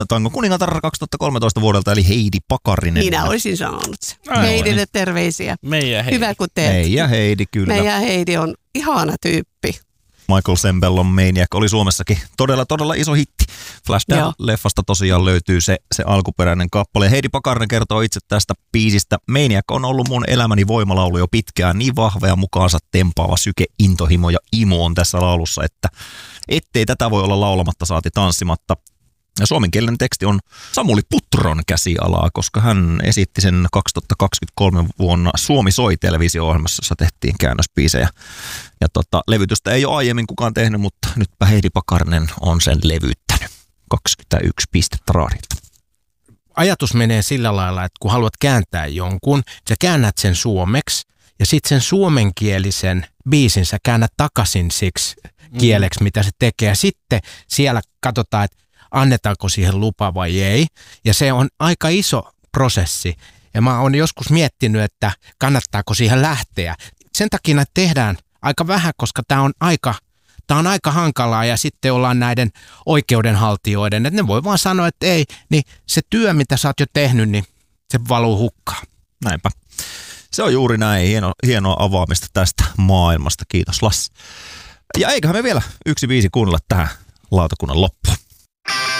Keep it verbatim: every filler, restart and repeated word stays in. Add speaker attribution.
Speaker 1: Tangon kuningatar kaksituhattakolmetoista vuodelta, eli Heidi Pakarinen.
Speaker 2: Minä olisin sanonut se. Heidille terveisiä.
Speaker 3: Meidän Heidi.
Speaker 2: Hyvä kun teet.
Speaker 1: Meidän Heidi, kyllä.
Speaker 2: Meidän Heidi on ihana tyyppi.
Speaker 1: Michael Sembellon Maniac oli Suomessakin todella, todella iso hitti. Flashdance-leffasta tosiaan löytyy se, se alkuperäinen kappale. Heidi Pakarinen kertoo itse tästä biisistä. Maniac on ollut mun elämäni voimalaulu jo pitkään. Niin vahva ja mukaansa tempaava syke, intohimo ja imo on tässä laulussa, että ettei tätä voi olla laulamatta saati tanssimatta. Ja suomenkielinen teksti on Samuli Putron käsialaa, koska hän esitti sen kaksituhattakaksikymmentäkolme vuonna Suomi soi -televisio-ohjelmassa, jossa tehtiin käännösbiisejä. Ja tota, levytystä ei ole aiemmin kukaan tehnyt, mutta nytpä Heidi Pakarinen on sen levyttänyt. kaksikymmentäyksi pistettä raadilta.
Speaker 3: Ajatus menee sillä lailla, että kun haluat kääntää jonkun, sä käännät sen suomeksi ja sitten sen suomenkielisen biisin sä käännät takaisin siksi kieleksi, mm. mitä se tekee. Ja sitten siellä katsotaan, että annetaanko siihen lupa vai ei. Ja se on aika iso prosessi. Ja mä oon joskus miettinyt, että kannattaako siihen lähteä. Sen takia näitä tehdään aika vähän, koska tää on aika, tää on aika hankalaa ja sitten ollaan näiden oikeudenhaltijoiden, että ne voi vaan sanoa, että ei, niin se työ, mitä sä oot jo tehnyt, niin se valuu hukkaan.
Speaker 1: Näinpä. Se on juuri näin. Hieno, hienoa avaamista tästä maailmasta. Kiitos Lassi. Ja eiköhän me vielä yksi biisi kuunnella tähän lautakunnan loppuun.